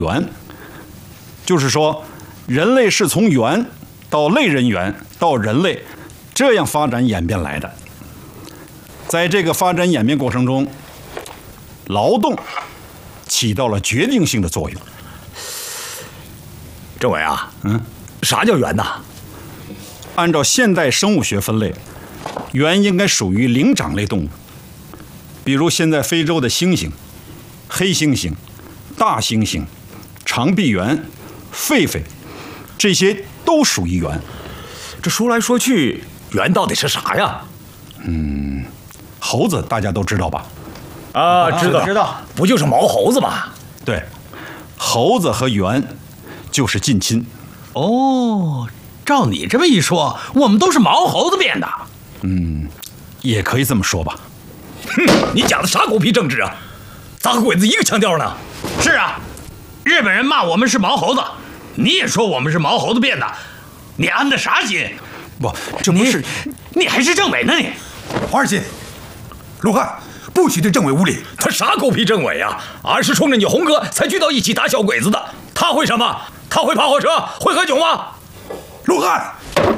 猿，就是说，人类是从猿到类人猿到人类这样发展演变来的。在这个发展演变过程中，劳动起到了决定性的作用。 政委啊，啥叫猿呐？ 按照现代生物学分类，猿应该属于灵长类动物，比如现在非洲的猩猩、黑猩猩、大猩猩、长臂猿、狒狒，这些都属于猿。 这说来说去，猿到底是啥呀？ 猴子大家都知道吧？ 啊，知道，不就是毛猴子吗？ 对，猴子和猿就是近亲。 哦，照你这么一说，我们都是毛猴子变的。 也可以这么说吧。 哼，你讲的啥狗屁政治啊？咋和鬼子一个腔调呢？ 是啊，日本人骂我们是毛猴子，你也说我们是毛猴子变的，你安的啥心？ 不，这不是你还是政委呢你？ 黄二新，鲁汉，不许对政委无礼。 他啥狗屁政委啊？俺是冲着你红哥才聚到一起打小鬼子的。他会什么？他会跑火车？会喝酒吗？ 鲁汉，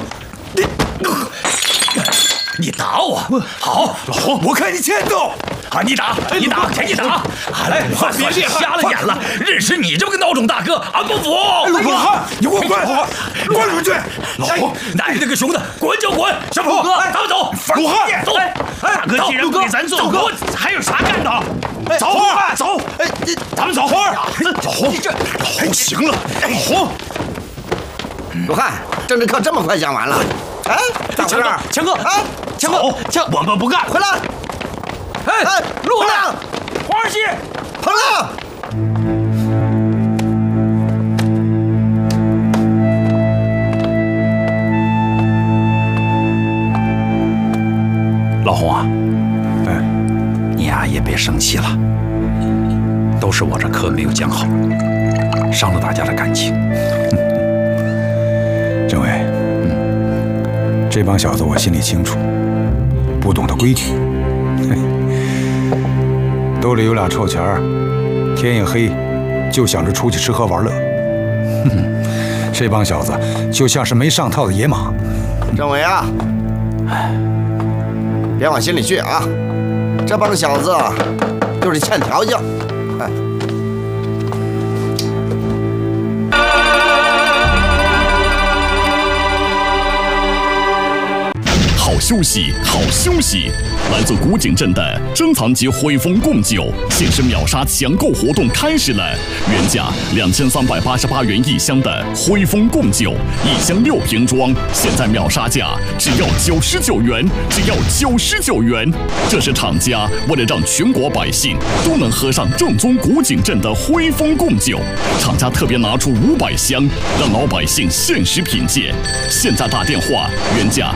你打我！好， 老洪，我看你欠揍！ 啊，你打！给你打！来，别瞎了眼了！认识你这么个孬种大哥，俺不服！ 鲁汉，你给我滚！滚出去！ 老洪，奶奶个熊的，滚就滚！小虎哥，咱们走！ 鲁汉， 走！ 大哥，既然不给咱做，还有啥干的？ 走啊，走！ 咱们走。 老洪，老洪，行了，老洪。 鲁汉，政治课这么快讲完了？哎，咋回事？ 强哥， 啊， 强哥，我们不干， 回来！哎，陆亮， 黄二新， 彭亮。 老洪啊，你呀也别生气了，都是我这课没有讲好，伤了大家的感情。 政委，这帮小子我心里清楚，不懂得规矩，兜里有俩臭钱儿，天一黑就想着出去吃喝玩乐。这帮小子就像是没上套的野马。 政委啊，别往心里去啊，这帮小子就是欠条件。 好休息，好休息！来自古井镇的珍藏级汇丰贡酒限时秒杀抢购活动开始了，原价2388元一箱的汇丰贡酒，1箱6瓶装，现在秒杀价只要99元，只要99元！这是厂家为了让全国百姓都能喝上正宗古井镇的汇丰贡酒，厂家特别拿出500箱，让老百姓限时品鉴。现在打电话，原价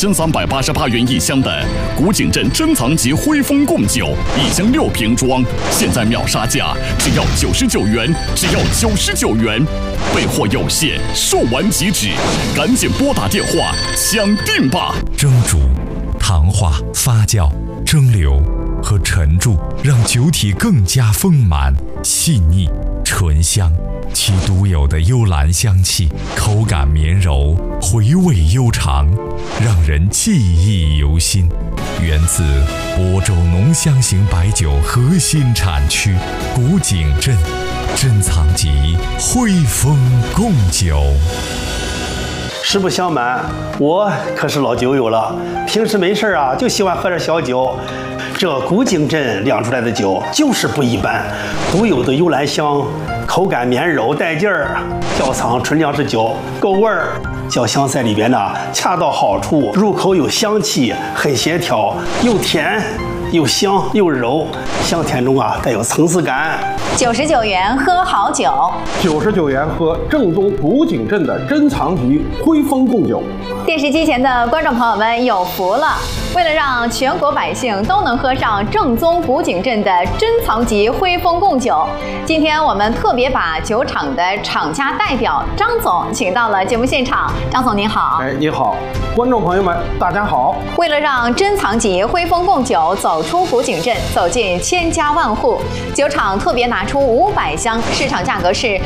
2388元一箱的古井镇珍藏级汇丰贡酒，1箱6瓶装，现在秒杀价只要99元，只要99元！备货有限，售完即止，赶紧拨打电话抢订吧！ 蒸煮、糖化、发酵、蒸馏和沉铸，让酒体更加丰满、细腻、醇香。其独有的幽兰香气，口感绵柔，回味悠长，让人记忆犹新。源自亳州浓香型白酒核心产区古井镇，珍藏级汇丰贡酒。 实不相瞒，我可是老酒友了，平时没事啊就喜欢喝点小酒。这古井镇酿出来的酒就是不一般，独有的幽兰香，口感绵柔带劲儿，窖藏纯粮食酒，够味儿。酒香在里边呢，恰到好处，入口有香气，很协调，又甜又香又柔，香甜中啊带有层次感。 99元喝好酒 ，99元喝正宗古井镇的珍藏级汇丰贡酒。 电视机前的观众朋友们有福了！为了让全国百姓都能喝上正宗古井镇的珍藏级汇丰贡酒，今天我们特别把酒厂的厂家代表张总请到了节目现场。张总您好。 你好，观众朋友们大家好。 为了让珍藏级汇丰贡酒走出古井镇，走进千家万户，酒厂特别拿出500箱，市场价格是